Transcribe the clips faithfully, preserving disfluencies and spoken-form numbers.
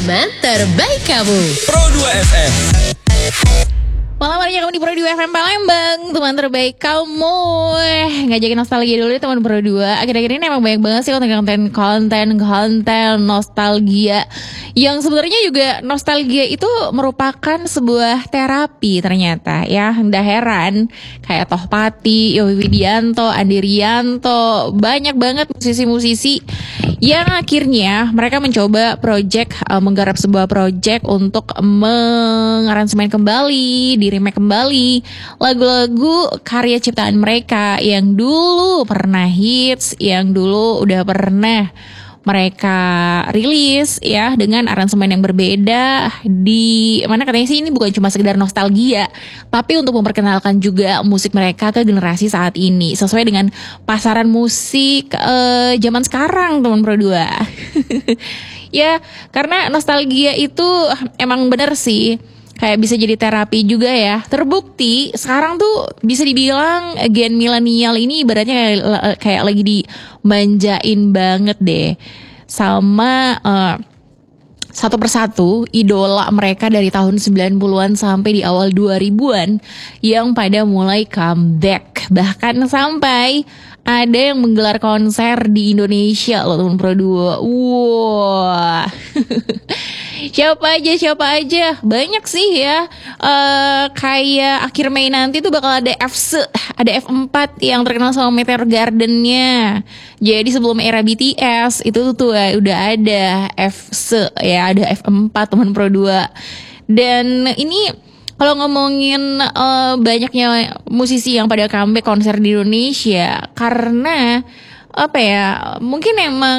Teman terbaik kamu Pro dua F M. Malam harinya kamu di Pro dua F M Palembang, teman terbaik kamu. Ngajakin nostalgia dulu teman Pro dua. Akhir-akhir ini emang banyak banget sih konten-konten konten-konten nostalgia, yang sebenarnya juga nostalgia itu merupakan sebuah terapi ternyata ya. Nggak heran kayak Tohpati, Yovie Widianto, Andi Rianto, banyak banget musisi-musisi yang akhirnya mereka mencoba project, uh, menggarap sebuah project untuk mengaransemen kembali, di remake kembali lagu-lagu karya ciptaan mereka yang dulu pernah hits, yang dulu udah pernah mereka rilis ya, dengan aransemen yang berbeda, di mana katanya sih ini bukan cuma sekedar nostalgia, tapi untuk memperkenalkan juga musik mereka ke generasi saat ini sesuai dengan pasaran musik eh, zaman sekarang, teman Pro dua. Ya, karena nostalgia itu emang bener sih kayak bisa jadi terapi juga ya. Terbukti sekarang tuh bisa dibilang gen milenial ini ibaratnya kayak, kayak lagi dimanjain banget deh sama uh, satu persatu idola mereka dari tahun sembilan puluhan sampai di awal dua ribuan yang pada mulai comeback. Bahkan sampai ada yang menggelar konser di Indonesia loh, teman Pro dua. Wah. Siapa aja, siapa aja. Banyak sih ya. Uh, kayak akhir Mei nanti tuh bakal ada F S, ada F empat yang terkenal sama Meteor Garden-nya. Jadi sebelum era B T S itu tuh uh, udah ada F S ya, ada F empat, teman Pro dua. Dan ini kalau ngomongin uh, banyaknya musisi yang pada comeback konser di Indonesia, karena apa ya, mungkin emang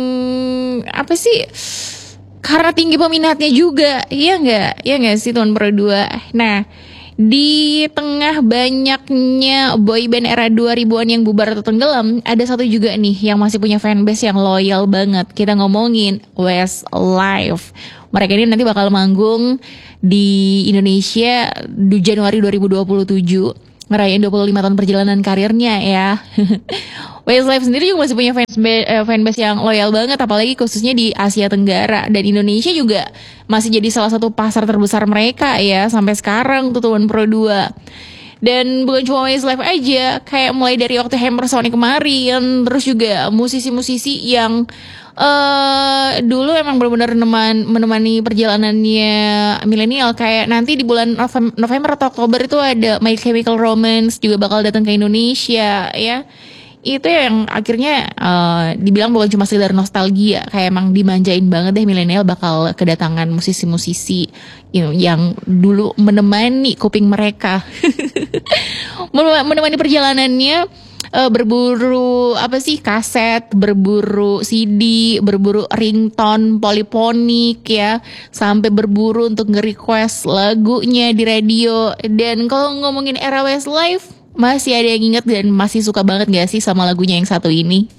apa sih, karena tinggi peminatnya juga, iya nggak, iya nggak sih teman Pro dua. Nah, di tengah banyaknya boyband era dua ribuan yang bubar atau tenggelam, ada satu juga nih yang masih punya fanbase yang loyal banget. Kita ngomongin Westlife. Mereka ini nanti bakal manggung di Indonesia di Januari dua ribu dua puluh tujuh, ngerayain dua puluh lima tahun perjalanan karirnya ya. Westlife sendiri juga masih punya fans uh, fanbase yang loyal banget, apalagi khususnya di Asia Tenggara, dan Indonesia juga masih jadi salah satu pasar terbesar mereka ya sampai sekarang tuh, teman Pro dua. Dan bukan cuma Westlife aja, kayak mulai dari waktu Hammer Sonic kemarin, terus juga musisi-musisi yang uh, dulu emang benar-benar meneman, menemani perjalanannya milenial. Kayak nanti di bulan November atau Oktober itu ada My Chemical Romance juga bakal datang ke Indonesia ya. Itu yang akhirnya uh, dibilang bukan cuma sekedar nostalgia, kayak emang dimanjain banget deh milenial bakal kedatangan musisi-musisi you know, yang dulu menemani kuping mereka. Menemani perjalanannya, uh, berburu apa sih, kaset, berburu C D, berburu ringtone poliponik ya, sampai berburu untuk nge-request lagunya di radio. Dan kalau ngomongin era Westlife, masih ada yang inget dan masih suka banget gak sih sama lagunya yang satu ini?